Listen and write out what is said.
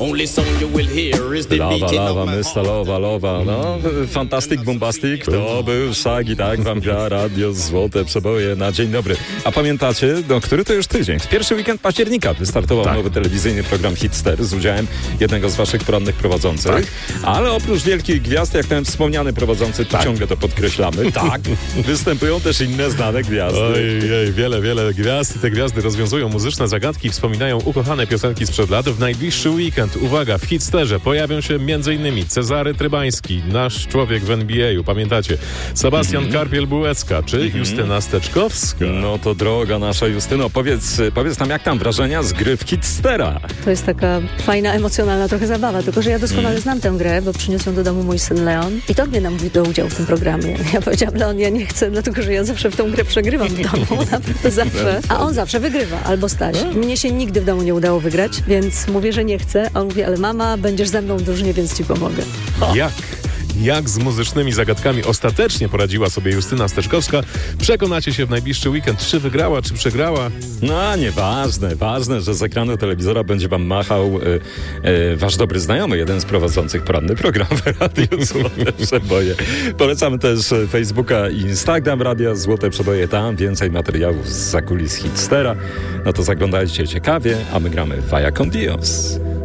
Lawa, Mysta Lowa, no, Fantastic Bombastic, to był szag i tak wam gra radio Złote Przeboje na dzień dobry. A pamiętacie, który to już tydzień? W pierwszy weekend października wystartował nowy telewizyjny program Hitster z udziałem jednego z waszych porannych prowadzących, ale oprócz wielkich gwiazd, jak ten wspomniany prowadzący, to ciągle to podkreślamy, występują też inne znane gwiazdy. Ojej, wiele gwiazd i te gwiazdy rozwiązują muzyczne zagadki, wspominają ukochane piosenki sprzed lat. W najbliższy weekend, uwaga, w Hitsterze pojawią się m.in. Cezary Trybański, nasz człowiek w NBA-u, pamiętacie? Sebastian Karpiel-Bułecka czy Justyna Steczkowska. No to droga nasza Justyno, powiedz nam, jak tam wrażenia z gry w Hitstera? To jest taka fajna, emocjonalna trochę zabawa, tylko że ja doskonale znam tę grę, bo przyniósł ją do domu mój syn Leon i to mnie namówił do udziału w tym programie. Ja powiedziałam, Leon, ja nie chcę, dlatego że ja zawsze w tą grę przegrywam w domu, naprawdę zawsze. A on zawsze wygrywa, albo Staś. Mnie się nigdy w domu nie udało wygrać, więc mówię, że nie chcę, a on mówi, ale mama, będziesz ze mną w drużynie, więc ci pomogę. Jak z muzycznymi zagadkami ostatecznie poradziła sobie Justyna Steczkowska, przekonacie się w najbliższy weekend, czy wygrała, czy przegrała. No, nieważne. Ważne, że z ekranu telewizora będzie wam machał wasz dobry znajomy, jeden z prowadzących poranny program w Radiu Złote Przeboje. Polecamy też Facebooka i Instagram Radia Złote Przeboje. Tam więcej materiałów z zakulis Hitstera. No to zaglądajcie ciekawie, a my gramy Vaya con Dios.